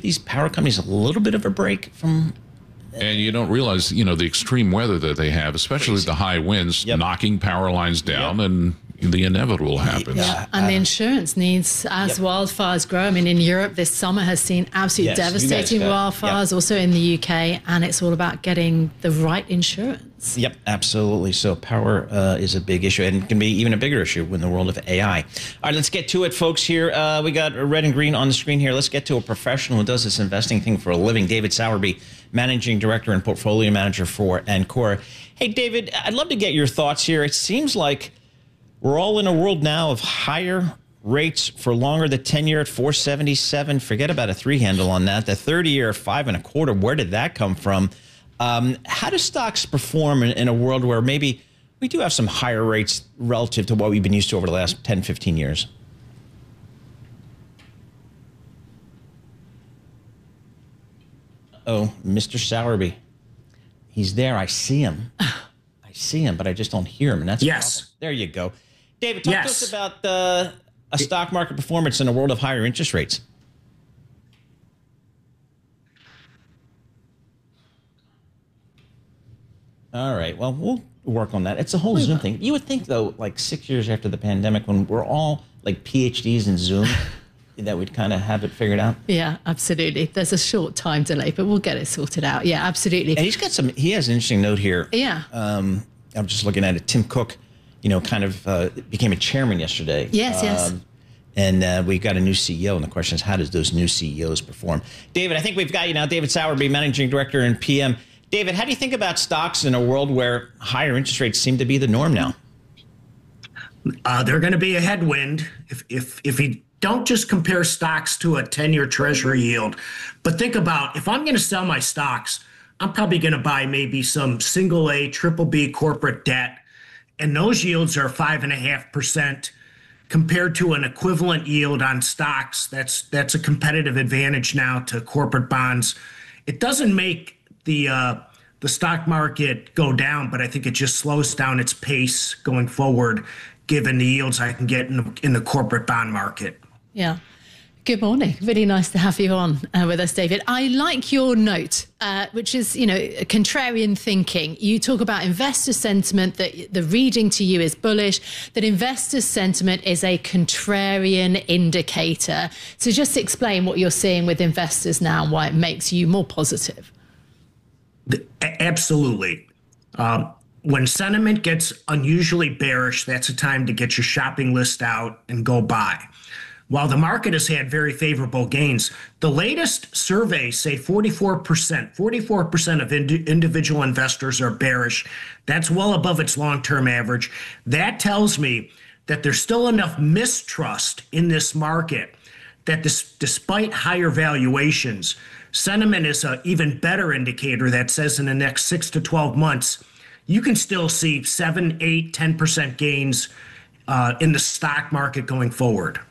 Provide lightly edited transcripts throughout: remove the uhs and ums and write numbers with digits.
these power companies a little bit of a break from? And you don't realize, the extreme weather that they have, especially Crazy. the high winds, knocking power lines down, and the inevitable happens. Yeah, and the insurance needs as wildfires grow. I mean, in Europe, this summer has seen absolutely devastating wildfires, also in the UK, and it's all about getting the right insurance. Yep, absolutely. So power is a big issue, and can be even a bigger issue in the world of AI. All right, let's get to it, folks. Here we got red and green on the screen here. Let's get to a professional who does this investing thing for a living, David Sowerby, Managing Director and Portfolio Manager for Ancora. Hey, David, I'd love to get your thoughts here. It seems like we're all in a world now of higher rates for longer. The 10-year at 4.77. Forget about a 3 handle on that. The 30-year at 5.25. Where did that come from? How do stocks perform in a world where maybe we do have some higher rates relative to what we've been used to over the last 10, 15 years? Oh, Mr. Sowerby. He's there. I see him. I see him, but I just don't hear him. And that's yes. There you go. David, talk to us about a stock market performance in a world of higher interest rates. All right. Well, we'll work on that. It's a whole Zoom thing. You would think, though, like 6 years after the pandemic, when we're all like PhDs in Zoom, that we'd kind of have it figured out. Yeah, absolutely. There's a short time delay, but we'll get it sorted out. Yeah, absolutely. And he has an interesting note here. Yeah. I'm just looking at it. Tim Cook, kind of became a chairman yesterday. Yes. And we've got a new CEO, and the question is, how does those new CEOs perform? David, I think we've got you now. David Sowerby, Managing Director and PM. David, how do you think about stocks in a world where higher interest rates seem to be the norm now? They're going to be a headwind if you don't just compare stocks to a 10-year Treasury yield, but think about, if I'm going to sell my stocks, I'm probably going to buy maybe some single A, triple B corporate debt, and those yields are 5.5%. Compared to an equivalent yield on stocks, that's a competitive advantage now to corporate bonds. It doesn't make the stock market go down, but I think it just slows down its pace going forward, given the yields I can get in the corporate bond market. Yeah. Good morning. Really nice to have you on with us, David. I like your note, which is, contrarian thinking. You talk about investor sentiment, that the reading to you is bullish, that investor sentiment is a contrarian indicator. So just explain what you're seeing with investors now and why it makes you more positive. Absolutely. When sentiment gets unusually bearish, that's a time to get your shopping list out and go buy. While the market has had very favorable gains, the latest surveys say 44% of individual investors are bearish. That's well above its long-term average. That tells me that there's still enough mistrust in this market that despite higher valuations, sentiment is an even better indicator that says in the next 6 to 12 months, you can still see 7, 8, 10% gains in the stock market going forward.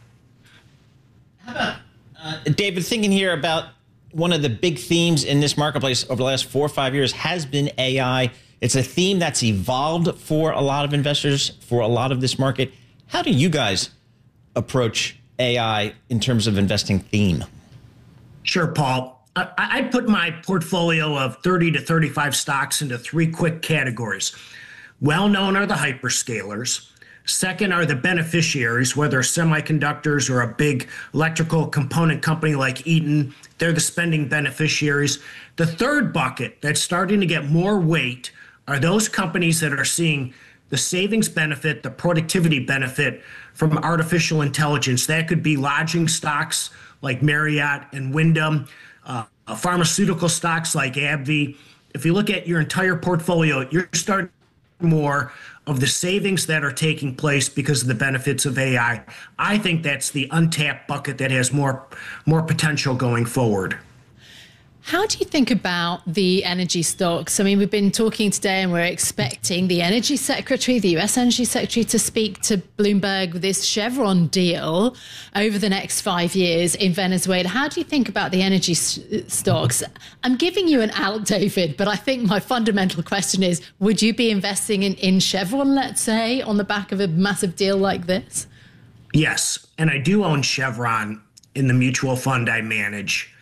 David, thinking here about one of the big themes in this marketplace over the last 4 or 5 years has been AI. It's a theme that's evolved for a lot of investors, for a lot of this market. How do you guys approach AI in terms of investing theme? Sure, Paul. I put my portfolio of 30 to 35 stocks into 3 quick categories. Well-known are the hyperscalers. Second are the beneficiaries, whether semiconductors or a big electrical component company like Eaton. They're the spending beneficiaries. The third bucket that's starting to get more weight are those companies that are seeing the savings benefit, the productivity benefit from artificial intelligence. That could be lodging stocks like Marriott and Wyndham, pharmaceutical stocks like AbbVie. If you look at your entire portfolio, you're starting more of the savings that are taking place because of the benefits of AI. I think that's the untapped bucket that has more potential going forward. How do you think about the energy stocks? I mean, we've been talking today and we're expecting the Energy Secretary, the US Energy Secretary, to speak to Bloomberg with this Chevron deal over the next 5 years in Venezuela. How do you think about the energy stocks? I'm giving you an out, David, but I think my fundamental question is, would you be investing in Chevron, let's say, on the back of a massive deal like this? Yes, and I do own Chevron in the mutual fund I manage.